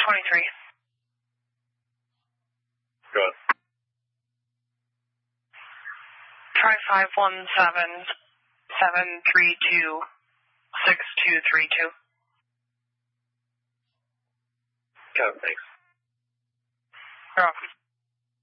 23. Go ahead. Try 517-732-6232. Got it, thanks. You're welcome.